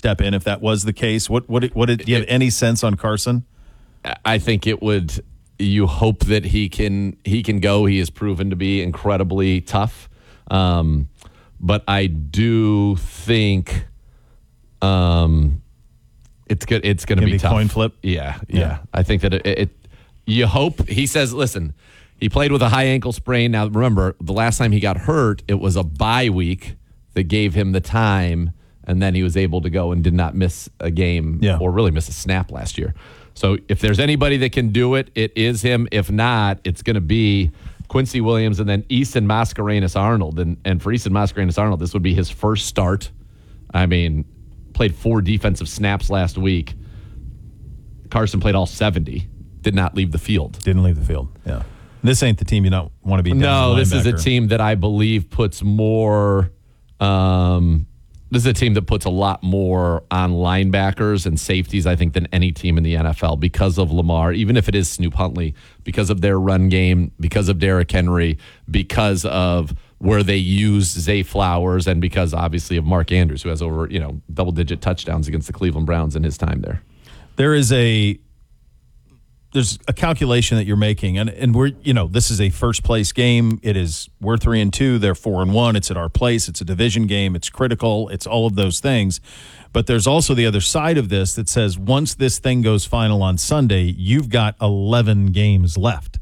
step in if that was the case? Do you have any sense on Carson? I think it would. You hope that he can go. He has proven to be incredibly tough, but I do think it's good. It's going to be tough. Coin flip. Yeah. I think that you hope. He says, listen, he played with a high ankle sprain. Now remember, the last time he got hurt, it was a bye week that gave him the time, and then he was able to go and did not miss a game or really miss a snap last year. So if there's anybody that can do it, it is him. If not, it's going to be Quincy Williams and then Easton Mascarenas-Arnold. And for Easton Mascarenas-Arnold, this would be his first start. I mean, played 4 defensive snaps last week. Carson played all 70. Did not leave the field. Didn't leave the field, yeah. This ain't the team you don't want to be. No, this is a team that I believe puts more this is a team that puts a lot more on linebackers and safeties, I think, than any team in the NFL because of Lamar, even if it is Snoop Huntley, because of their run game, because of Derrick Henry, because of where they use Zay Flowers, and because, obviously, of Mark Andrews, who has over double-digit touchdowns against the Cleveland Browns in his time there. There's a calculation that you're making, and we're this is a first place game. We're 3-2, they're 4-1. It's at our place. It's a division game. It's critical. It's all of those things. But there's also the other side of this that says once this thing goes final on Sunday, you've got 11 games left.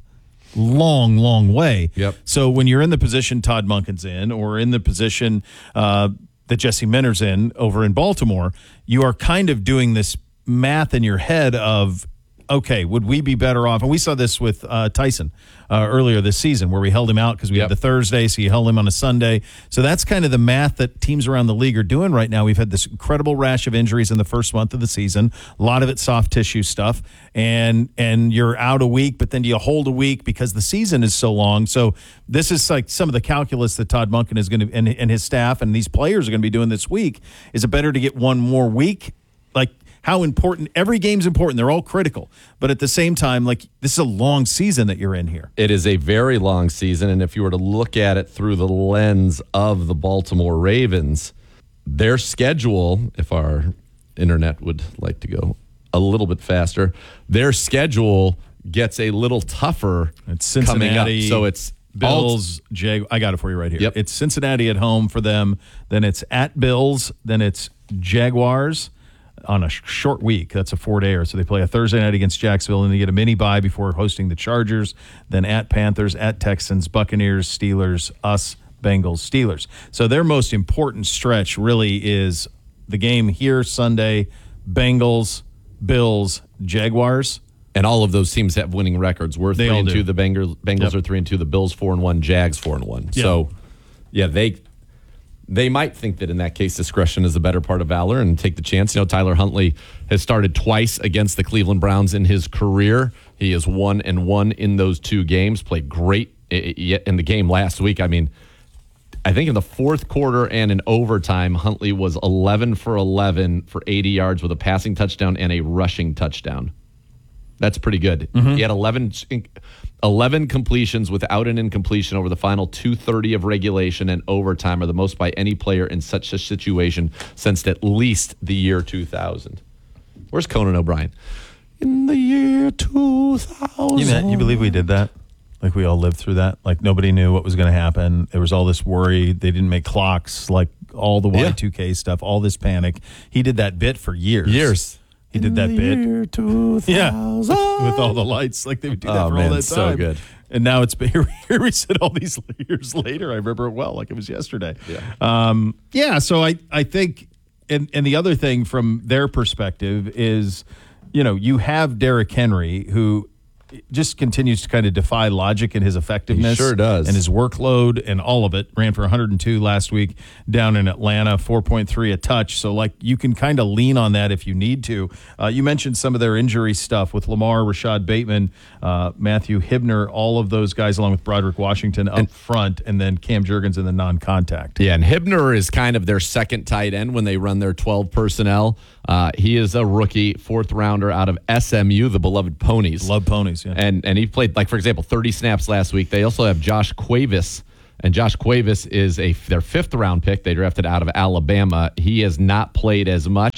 Long way. Yep. So when you're in the position Todd Monken's in, or in the position that Jesse Minter's in over in Baltimore, you are kind of doing this math in your head of, okay, would we be better off? And we saw this with Tyson earlier this season, where we held him out because we had the Thursday, so you held him on a Sunday. So that's kind of the math that teams around the league are doing right now. We've had this incredible rash of injuries in the first month of the season, a lot of it soft tissue stuff, and you're out a week, but then you hold a week because the season is so long. So this is like some of the calculus that Todd Monken is going to, and his staff and these players are going to be doing this week. Is it better to get one more week? Like, how important – every game's important. They're all critical. But at the same time, like, this is a long season that you're in here. It is a very long season, and if you were to look at it through the lens of the Baltimore Ravens, their schedule, if our internet would like to go a little bit faster, their schedule gets a little tougher. It's Cincinnati, coming up. So it's Bills, I got it for you right here. Yep. It's Cincinnati at home for them. Then it's at Bills. Then it's Jaguars on a short week. That's a 4-dayer. So they play a Thursday night against Jacksonville, and they get a mini bye before hosting the Chargers. Then at Panthers, at Texans, Buccaneers, Steelers, us, Bengals, Steelers. So their most important stretch really is the game here Sunday, Bengals, Bills, Jaguars. And all of those teams have winning records. We're 3-2. The Bengals are 3-2. The Bills 4-1. Jags 4-1. Yep. So, yeah, they might think that in that case discretion is the better part of valor and take the chance. Tyler Huntley has started twice against the Cleveland Browns in his career. He is 1-1 in those 2 games. Played great in the game last week. I mean, I think in the fourth quarter and in overtime, Huntley was 11 for 11 for 80 yards with a passing touchdown and a rushing touchdown. That's pretty good. Mm-hmm. He had 11 completions without an incompletion over the final 2:30 of regulation, and overtime are the most by any player in such a situation since at least the year 2000. Where's Conan O'Brien? In the year 2000. You believe we did that? Like, we all lived through that? Like, nobody knew what was going to happen. There was all this worry. They didn't make clocks, like all the Y2K stuff, all this panic. He did that bit for years. He did that bit. Year 2000. Yeah, with all the lights. Like, they would do that for all that time. So good. And now it's here we sit all these years later. I remember it well, like it was yesterday. Yeah. So I think, and the other thing from their perspective is, you have Derrick Henry, who just continues to kind of defy logic in his effectiveness. He sure does. And his workload and all of it. Ran for 102 last week down in Atlanta, 4.3 a touch. So, like, you can kind of lean on that if you need to. You mentioned some of their injury stuff with Lamar, Rashad Bateman, Matthew Hibner, all of those guys, along with Broderick Washington up front, and then Cam Jurgens in the non-contact. Yeah, and Hibner is kind of their second tight end when they run their 12 personnel. He is a rookie, 4th rounder out of SMU, the beloved Ponies. Love Ponies. Yeah. And he played, like, for example, 30 snaps last week. They also have Josh Cuevas, and Josh Cuevas is their 5th round pick. They drafted out of Alabama. He has not played as much,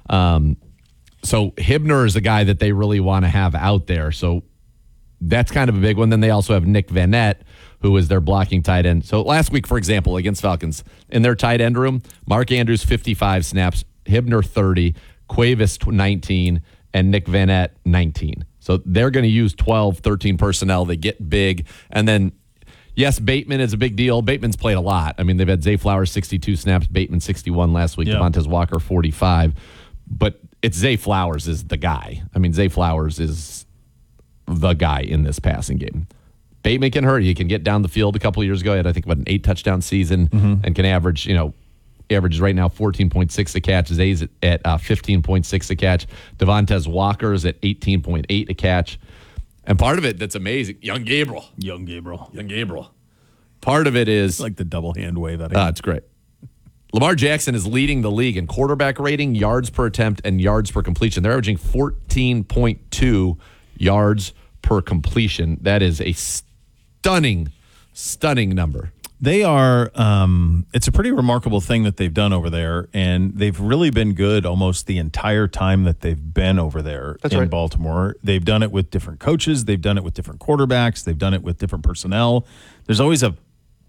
So Hibner is a guy that they really want to have out there. So that's kind of a big one. Then they also have Nick Vanette, who is their blocking tight end. So last week, for example, against Falcons, in their tight end room, Mark Andrews 55 snaps, Hibner 30, Cuevas 19, and Nick Vanette 19. So they're going to use 12, 13 personnel. They get big. And then, yes, Bateman is a big deal. Bateman's played a lot. I mean, they've had Zay Flowers 62 snaps, Bateman 61 last week, Devontae Walker 45. But it's Zay Flowers is the guy. I mean, Zay Flowers is the guy in this passing game. Bateman can hurt. He can get down the field. A couple of years ago, he had, I think, about an 8-touchdown season and can average, averages right now 14.6 a catch. Zay's at 15.6 a catch. Devontae Walker's at 18.8 a catch. And part of it that's amazing, Young Gabriel. Part of it is like the double hand wave. It's great. Lamar Jackson is leading the league in quarterback rating, yards per attempt, and yards per completion. They're averaging 14.2 yards per completion. That is a stunning number. They are, it's a pretty remarkable thing that they've done over there, and they've really been good almost the entire time that they've been over there in Baltimore. They've done it with different coaches. They've done it with different quarterbacks. They've done it with different personnel. There's always a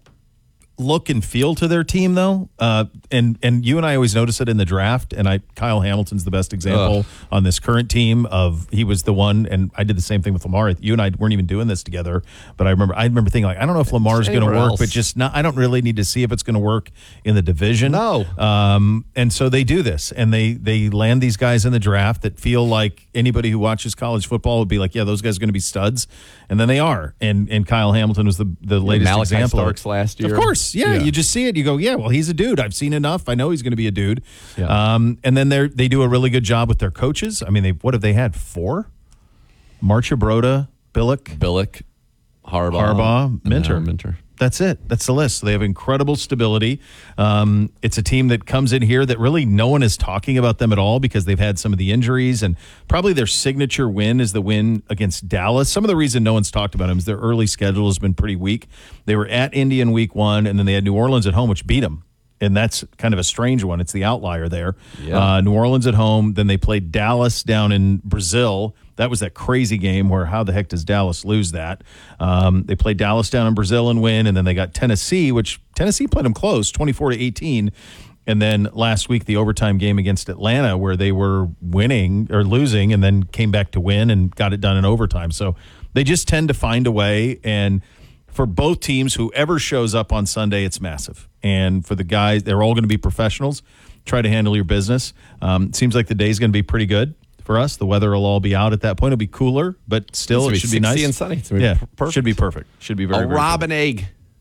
look and feel to their team, though. And you and I always notice it in the draft, and Kyle Hamilton's the best example on this current team of he was the one, and I did the same thing with Lamar. You and I weren't even doing this together, but I remember thinking, like, I don't know if Lamar's going to work, but just not, I don't really need to see if it's going to work in the division. No. And so they do this, and they land these guys in the draft that feel like anybody who watches college football would be like, yeah, those guys are going to be studs, and then they are. And Kyle Hamilton was the latest Malachi example. Starks last year. Of course. Yeah, you just see it. You go, yeah, well, he's a dude. I've seen enough. I know he's going to be a dude. Yeah. And then they do a really good job with their coaches. I mean, what have they had? 4? Marcia Broda, Billick, Harbaugh, Minter. That's it. That's the list. So they have incredible stability. It's a team that comes in here that really no one is talking about them at all because they've had some of the injuries, and probably their signature win is the win against Dallas. Some of the reason no one's talked about them is their early schedule has been pretty weak. They were at Indy in week 1, and then they had New Orleans at home, which beat them. And that's kind of a strange one. It's the outlier there. Yeah. New Orleans at home. Then they played Dallas down in Brazil. That was that crazy game where how the heck does Dallas lose that? They played Dallas down in Brazil and win, and then they got Tennessee, which Tennessee played them close, 24-18. And then last week, the overtime game against Atlanta where they were winning or losing and then came back to win and got it done in overtime. So they just tend to find a way, and for both teams, whoever shows up on Sunday, it's massive. And for the guys, they're all going to be professionals. Try to handle your business. Seems like the day's going to be pretty good for us. The weather will all be out at that point. It'll be cooler, but still it should be nice. And sunny. Perfect. Should be perfect. Should be very robin egg.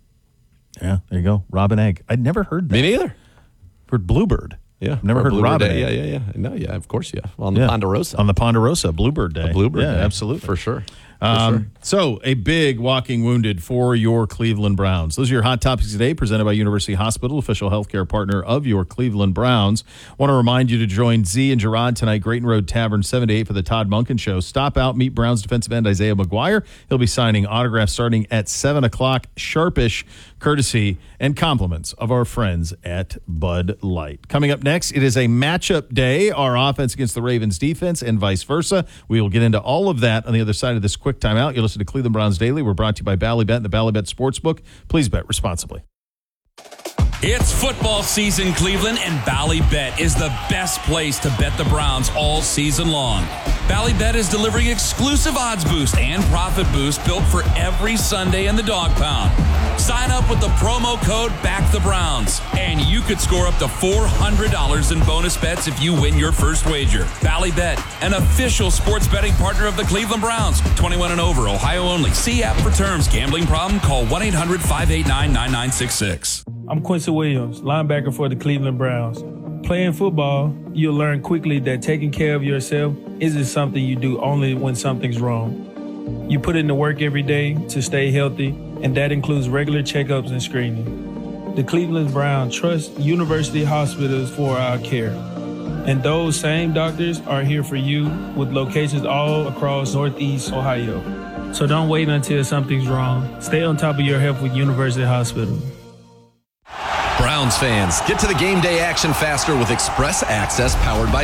Yeah, there you go. Robin egg. I'd never heard that. Me neither. Heard bluebird. Yeah, never heard robin egg. Yeah. No, yeah, of course, yeah. On the Ponderosa. On the Ponderosa, Bluebird Day. Bluebird Day. Absolutely. For sure. So a big walking wounded for your Cleveland Browns. Those are your hot topics today, presented by University Hospital, official healthcare partner of your Cleveland Browns. Want to remind you to join Z and Gerard tonight, Grayton Road Tavern, 7 to 8 for the Todd Monken Show. Stop out, meet Browns defensive end Isaiah McGuire. He'll be signing autographs starting at 7 o'clock sharpish, courtesy and compliments of our friends at Bud Light. Coming up next, it is a matchup day, our offense against the Ravens defense and vice versa. We will get into all of that on the other side of this quick timeout. You listen to Cleveland Browns Daily. We're brought to you by Ballybet and the Ballybet Sportsbook. Please bet responsibly. It's football season, Cleveland, and Ballybet is the best place to bet the Browns all season long. Ballybet is delivering exclusive odds boost and profit boost built for every Sunday in the dog pound. Sign up with the promo code BackTheBrowns, and you could score up to $400 in bonus bets if you win your first wager. Ballybet, an official sports betting partner of the Cleveland Browns. 21 and over, Ohio only. See app for terms. Gambling problem? Call 1-800-589-9966. I'm Quincy Williams, linebacker for the Cleveland Browns. Playing football, you'll learn quickly that taking care of yourself isn't something you do only when something's wrong. You put in the work every day to stay healthy, and that includes regular checkups and screening. The Cleveland Browns trust University hospitals for our care. And those same doctors are here for you with locations all across Northeast Ohio. So don't wait until something's wrong. Stay on top of your health with University Hospital. Browns fans, get to the game day action faster with Express Access powered by